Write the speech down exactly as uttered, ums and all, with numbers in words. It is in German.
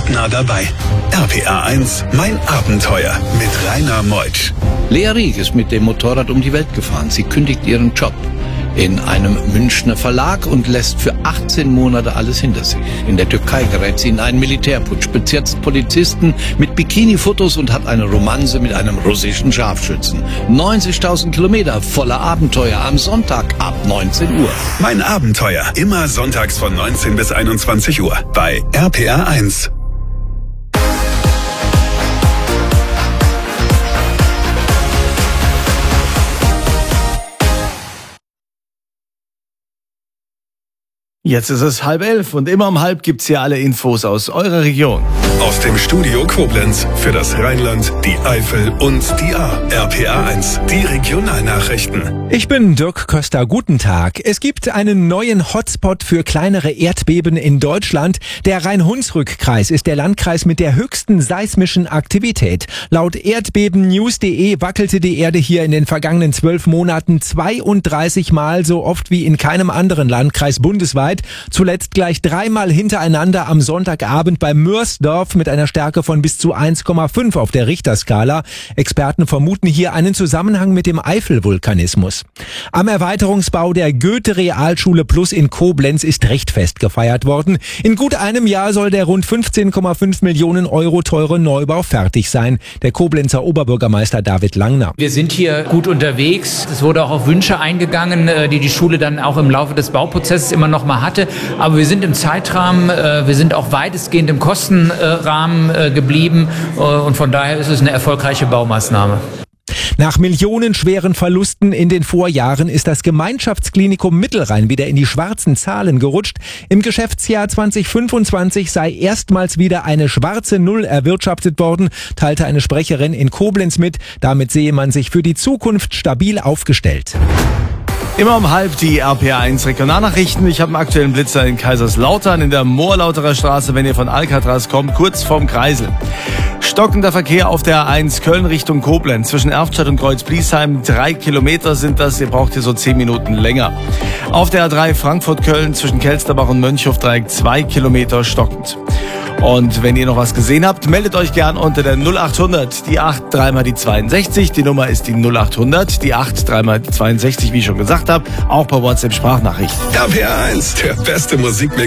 hautnah dabei. R P R eins, mein Abenteuer mit Rainer Meutsch. Lea Rieck ist mit dem Motorrad um die Welt gefahren. Sie kündigt ihren Job in einem Münchner Verlag und lässt für achtzehn Monate alles hinter sich. In der Türkei gerät sie in einen Militärputsch, bezirzt Polizisten mit Bikini-Fotos und hat eine Romanze mit einem russischen Scharfschützen. neunzigtausend Kilometer voller Abenteuer am Sonntag ab neunzehn Uhr. Mein Abenteuer, immer sonntags von neunzehn bis einundzwanzig Uhr bei R P R eins. Jetzt ist es halb elf und immer um halb gibt's hier alle Infos aus eurer Region. Aus dem Studio Koblenz für das Rheinland, die Eifel und die Ahr. R P R eins, die Regionalnachrichten. Ich bin Dirk Köster, guten Tag. Es gibt einen neuen Hotspot für kleinere Erdbeben in Deutschland. Der Rhein-Hunsrück-Kreis ist der Landkreis mit der höchsten seismischen Aktivität. Laut erdbebennews punkt de wackelte die Erde hier in den vergangenen zwölf Monaten zweiunddreißig Mal so oft wie in keinem anderen Landkreis bundesweit. Zuletzt gleich dreimal hintereinander am Sonntagabend bei Mörsdorf mit einer Stärke von bis zu eins Komma fünf auf der Richterskala. Experten vermuten hier einen Zusammenhang mit dem Eifelvulkanismus. Am Erweiterungsbau der Goethe-Realschule Plus in Koblenz ist Richtfest gefeiert worden. In gut einem Jahr soll der rund fünfzehn Komma fünf Millionen Euro teure Neubau fertig sein. Der Koblenzer Oberbürgermeister David Langner. Wir sind hier gut unterwegs. Es wurde auch auf Wünsche eingegangen, die die Schule dann auch im Laufe des Bauprozesses immer noch mal hatte. Aber wir sind im Zeitrahmen, wir sind auch weitestgehend im Kostenrahmen geblieben und von daher ist es eine erfolgreiche Baumaßnahme. Nach millionenschweren Verlusten in den Vorjahren ist das Gemeinschaftsklinikum Mittelrhein wieder in die schwarzen Zahlen gerutscht. Im Geschäftsjahr zwanzig fünfundzwanzig sei erstmals wieder eine schwarze Null erwirtschaftet worden, teilte eine Sprecherin in Koblenz mit. Damit sehe man sich für die Zukunft stabil aufgestellt. Immer um halb die R P R eins Regionalnachrichten. Ich habe einen aktuellen Blitzer in Kaiserslautern in der Moorlauterer Straße, wenn ihr von Alcatraz kommt, kurz vorm Kreisel. Stockender Verkehr auf der R eins Köln Richtung Koblenz. Zwischen Erftstadt und Kreuzbliesheim drei Kilometer sind das. Ihr braucht hier so zehn Minuten länger. Auf der R drei Frankfurt-Köln zwischen Kelsterbach und Mönchhofdreieck zwei Kilometer stockend. Und wenn ihr noch was gesehen habt, meldet euch gern unter der null achthundert, die acht, dreimal die zweiundsechzig. Die Nummer ist die null achthundert, die acht, dreimal die zweiundsechzig, wie ich schon gesagt habe. Auch per WhatsApp-Sprachnachricht. R P R eins, der beste Musikmix.